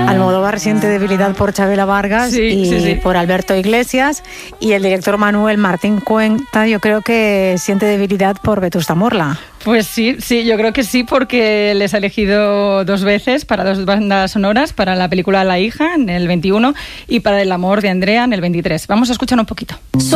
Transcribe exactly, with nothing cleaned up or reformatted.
Almodóvar siente debilidad por Chabela Vargas Sí, y sí, sí. por Alberto Iglesias, y el director Manuel Martín Cuenta yo creo que siente debilidad por Vetusta Morla. Pues sí, sí, yo creo que sí, porque les ha elegido dos veces para dos bandas sonoras, para la película La hija en el veintiuno y para El amor de Andrea en el veintitrés. Vamos a escuchar un poquito.